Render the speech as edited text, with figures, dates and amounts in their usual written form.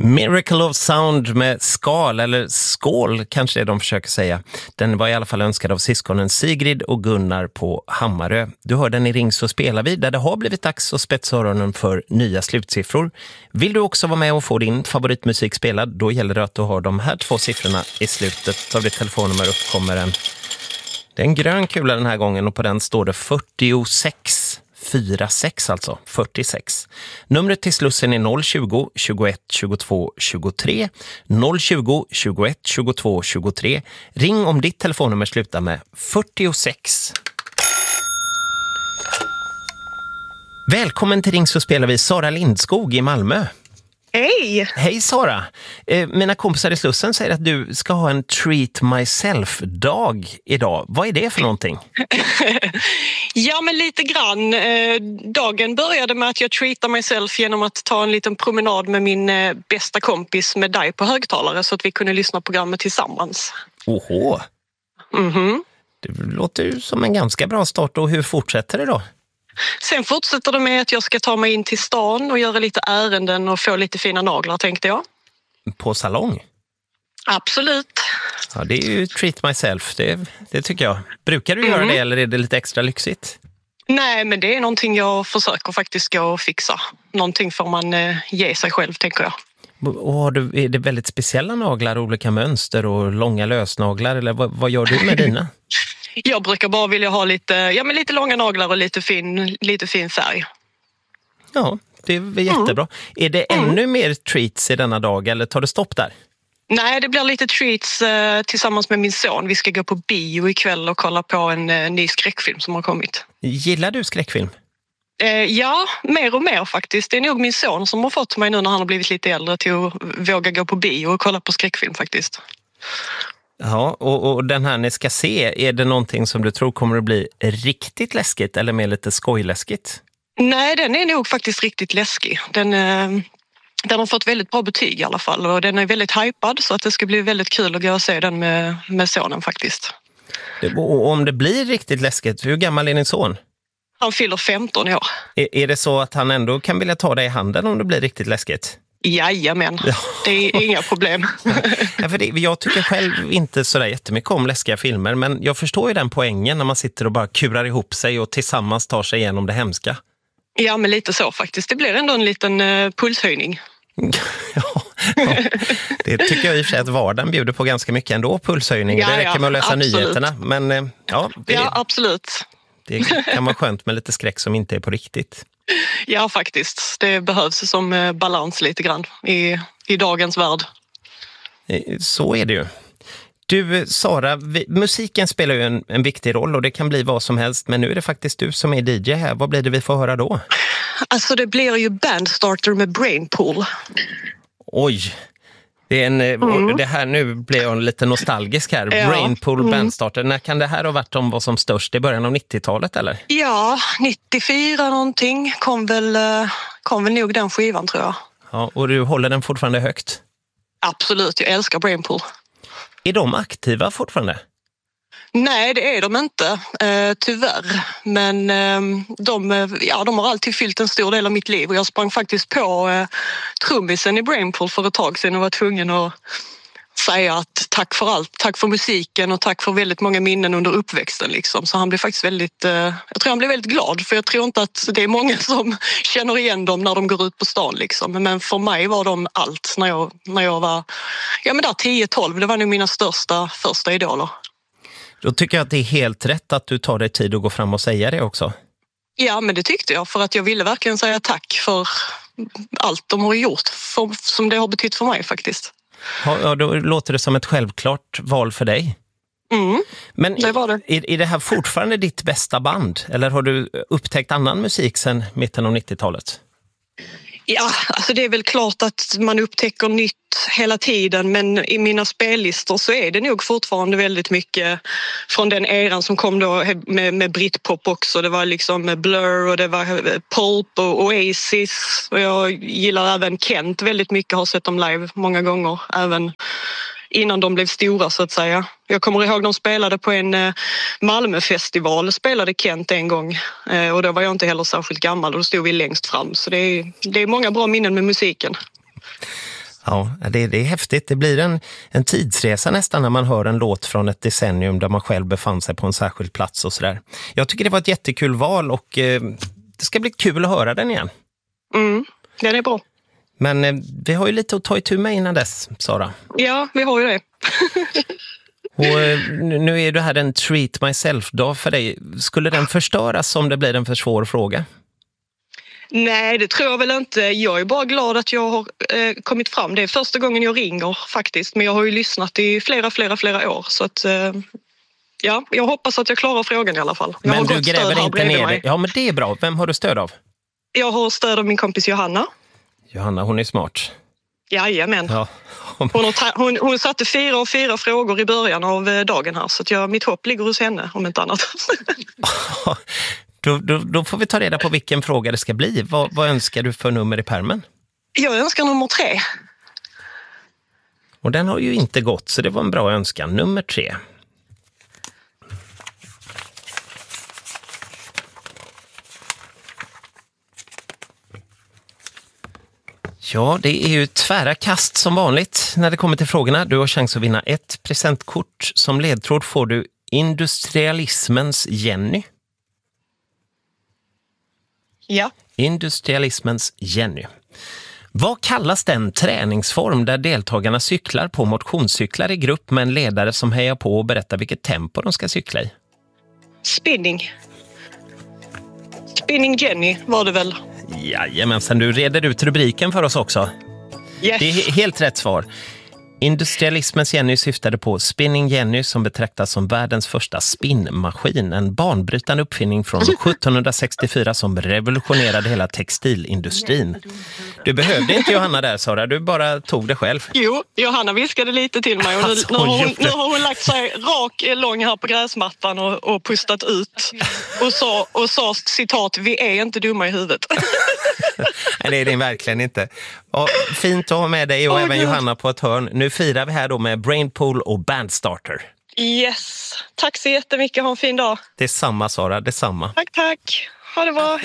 Miracle of Sound med skal, eller skål kanske det de försöker säga. Den var i alla fall önskad av syskonen Sigrid och Gunnar på Hammarö. Du hör den i Ring så spelar vi, där det har blivit dags att spetsa öronen för nya slutsiffror. Vill du också vara med och få din favoritmusik spelad, då gäller det att du har de här 2 siffrorna i slutet av ditt telefonnummer. Uppkommer det är en grön kula den här gången och på den står det 4646, alltså 46. Numret till Slussen är 020 21 22 23. 020 21 22 23. Ring om ditt telefonnummer slutar med 46. Välkommen till Ring så spelar vi, Sara Lindskog i Malmö. Hej! Hej Sara! Mina kompisar i Slussen säger att du ska ha en treat myself-dag idag. Vad är det för någonting? Ja, men lite grann. Dagen började med att jag treatar myself genom att ta en liten promenad med min bästa kompis med dig på högtalare så att vi kunde lyssna på programmet tillsammans. Oho! Mhm. Det låter ju som en ganska bra start, och hur fortsätter det då? Sen fortsätter det med att jag ska ta mig in till stan och göra lite ärenden och få lite fina naglar, tänkte jag. På salong? Absolut. Ja, det är ju treat myself, det tycker jag. Brukar du göra det, eller är det lite extra lyxigt? Nej, men det är någonting jag försöker faktiskt gå och fixa. Någonting får man ge sig själv, tänker jag. Och är det väldigt speciella naglar, olika mönster och långa lösnaglar, eller vad gör du med dina? Jag brukar bara vilja ha lite långa naglar och lite fin färg. Ja, det är jättebra. Är det ännu mer treats i denna dag, eller tar det stopp där? Nej, det blir lite treats tillsammans med min son. Vi ska gå på bio ikväll och kolla på en ny skräckfilm som har kommit. Gillar du skräckfilm? Ja, mer och mer faktiskt. Det är nog min son som har fått mig nu när han har blivit lite äldre till att våga gå på bio och kolla på skräckfilm faktiskt. Ja, och den här ni ska se, är det någonting som du tror kommer att bli riktigt läskigt eller mer lite skojläskigt? Nej, den är nog faktiskt riktigt läskig. Den har fått väldigt bra betyg i alla fall, och den är väldigt hypad, så att det ska bli väldigt kul att gå och se den med sonen faktiskt. Och om det blir riktigt läskigt, hur gammal är din son? Han fyller 15 år. Är det så att han ändå kan vilja ta dig i handen om det blir riktigt läskigt? Jajamän, det är inga problem. Ja, för jag tycker själv inte så där jättemycket om läskiga filmer, men jag förstår ju den poängen när man sitter och bara kurar ihop sig och tillsammans tar sig igenom det hemska. Ja, men lite så faktiskt. Det blir ändå en liten pulshöjning. Ja, det tycker jag i och för sig att vardagen bjuder på ganska mycket ändå, pulshöjning. Det räcker med att läsa absolut. nyheterna. Men ja, absolut. Det kan vara skönt med lite skräck som inte är på riktigt. Ja, faktiskt. Det behövs som balans lite grann i dagens värld. Så är det ju. Du, Sara, musiken spelar ju en viktig roll, och det kan bli vad som helst. Men nu är det faktiskt du som är DJ här. Vad blir det vi får höra då? Alltså, det blir ju Bandstarter med Brainpool. Oj, det är det här, nu blir jag lite nostalgisk här. Ja. Brainpool, Bandstarter. När kan det här ha varit de var som störst? I början av 90-talet, eller? Ja, 94 någonting kom väl nog den skivan, tror jag. Ja, och du håller den fortfarande högt? Absolut, jag älskar Brainpool. Är de aktiva fortfarande? Nej, det är de inte, tyvärr. Men de har alltid fyllt en stor del av mitt liv. Och jag sprang faktiskt på trummisen i Brainpool för ett tag sedan och var tvungen att säga att tack för allt. Tack för musiken och tack för väldigt många minnen under uppväxten. Liksom. Så han blev faktiskt jag tror han blev väldigt glad. För jag tror inte att det är många som känner igen dem när de går ut på stan. Liksom. Men för mig var de allt när jag var där 10-12. Det var nog mina första idoler. Då tycker jag att det är helt rätt att du tar dig tid att gå fram och säga det också. Ja, men det tyckte jag, för att jag ville verkligen säga tack för allt de har gjort, som det har betytt för mig faktiskt. Ja, då låter det som ett självklart val för dig. Men det var det. Är det här fortfarande ditt bästa band? Eller har du upptäckt annan musik sedan mitten av 90-talet? Ja, alltså det är väl klart att man upptäcker nytt hela tiden, men i mina spellistor så är det nog fortfarande väldigt mycket från den eran som kom då med Britpop också. Det var liksom Blur och det var Pulp och Oasis, och jag gillar även Kent väldigt mycket, har sett dem live många gånger, även innan de blev stora så att säga. Jag kommer ihåg de spelade på en Malmöfestival, spelade Kent en gång, och då var jag inte heller särskilt gammal och då stod vi längst fram, så det är många bra minnen med musiken. Ja, det är häftigt. Det blir en tidsresa nästan när man hör en låt från ett decennium där man själv befann sig på en särskild plats och sådär. Jag tycker det var ett jättekul val och det ska bli kul att höra den igen. Den är bra. Men vi har ju lite att ta itu med innan dess, Sara. Ja, vi har ju det. Och nu är det här en treat myself-dag för dig. Skulle den förstöras om det blir en för svår fråga? Nej, det tror jag väl inte. Jag är bara glad att jag har kommit fram. Det är första gången jag ringer faktiskt. Men jag har ju lyssnat i flera år. Så att, ja, jag hoppas att jag klarar frågan i alla fall. Jag men du gräver inte ner dig. Ja, men det är bra. Vem har du stöd av? Jag har stöd av min kompis Johanna. Johanna, hon är smart. Jajamän. Ja. Hon satte 4 av 4 frågor i början av dagen här. Så att mitt hopp ligger hos henne, om inte annat. Då får vi ta reda på vilken fråga det ska bli. Vad önskar du för nummer i pärmen? Jag önskar nummer 3. Och den har ju inte gått, så det var en bra önskan. Nummer 3. Ja, det är ju tvära kast som vanligt när det kommer till frågorna. Du har chans att vinna ett presentkort. Som ledtråd får du industrialismens Jenny. Ja. Industrialismens Jenny. Vad kallas den träningsform där deltagarna cyklar på motionscyklar i grupp med en ledare som hejar på och berättar vilket tempo de ska cykla i? Spinning. Spinning Jenny var det väl? Jajamensan, du reder ut rubriken för oss också. Yes. Det är helt rätt svar. Industrialismens Jenny syftade på Spinning Jenny som betraktas som världens första spinnmaskin. En banbrytande uppfinning från 1764 som revolutionerade hela textilindustrin. Du behövde inte Johanna där, Sara. Du bara tog det själv. Jo, Johanna viskade lite till mig och nu har hon lagt sig lång här på gräsmattan och pustat ut och sa citat, vi är inte dumma i huvudet. Nej, det är det verkligen inte. Och fint att ha med dig och även Johanna på ett hörn. Nu firar vi här då med Brainpool och Bandstarter. Yes, tack så jättemycket. Ha en fin dag. Detsamma, Sara, detsamma. Tack. Ha det bra.